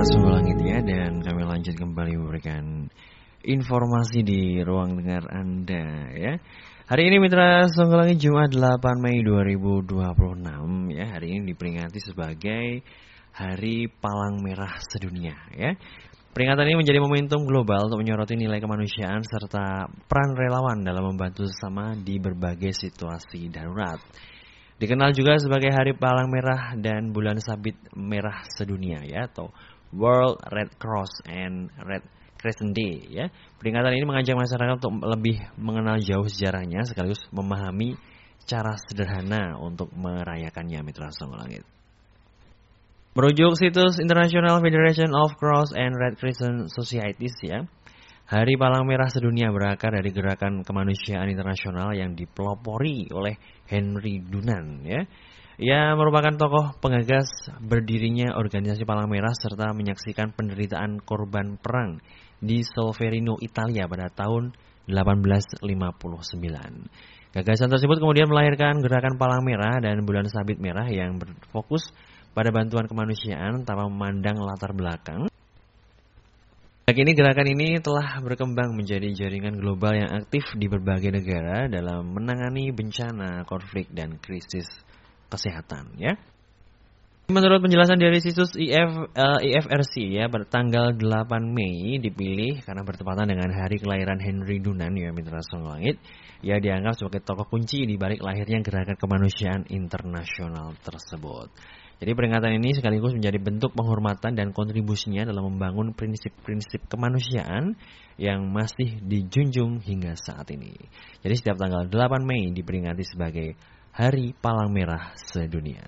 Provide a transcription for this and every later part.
Sungguh Langit ya, dan kami lanjut kembali memberikan informasi di ruang dengar Anda ya. Hari ini Mitra Sungguh Langit Jumat 8 Mei 2026 ya. Hari ini diperingati sebagai Hari Palang Merah Sedunia ya. Peringatan ini menjadi momentum global untuk menyoroti nilai kemanusiaan serta peran relawan dalam membantu sesama di berbagai situasi darurat. Dikenal juga sebagai Hari Palang Merah dan Bulan Sabit Merah Sedunia ya, atau World Red Cross and Red Crescent Day ya. Peringatan ini mengajak masyarakat untuk lebih mengenal jauh sejarahnya sekaligus memahami cara sederhana untuk merayakannya Mitra Sungguh Langit. Merujuk situs International Federation of Cross and Red Crescent Societies ya, Hari Palang Merah Sedunia berakar dari gerakan kemanusiaan internasional yang dipelopori oleh Henry Dunant ya. Ia merupakan tokoh penggagas berdirinya organisasi Palang Merah serta menyaksikan penderitaan korban perang di Solferino, Italia pada tahun 1859. Gagasan tersebut kemudian melahirkan gerakan Palang Merah dan Bulan Sabit Merah yang berfokus pada bantuan kemanusiaan tanpa memandang latar belakang. Kini gerakan ini telah berkembang menjadi jaringan global yang aktif di berbagai negara dalam menangani bencana, konflik, dan krisis kesehatan ya. Menurut penjelasan dari situs IFRC ya, pada tanggal 8 Mei dipilih karena bertepatan dengan hari kelahiran Henry Dunant ya Mitra Sungguh Langit. Ia dianggap sebagai tokoh kunci di balik lahirnya gerakan kemanusiaan internasional tersebut. Jadi peringatan ini sekaligus menjadi bentuk penghormatan dan kontribusinya dalam membangun prinsip-prinsip kemanusiaan yang masih dijunjung hingga saat ini. Jadi setiap tanggal 8 Mei diperingati sebagai Hari Palang Merah Sedunia.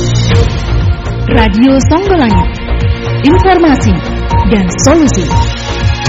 Radio Sungguh Langit, informasi dan solusi.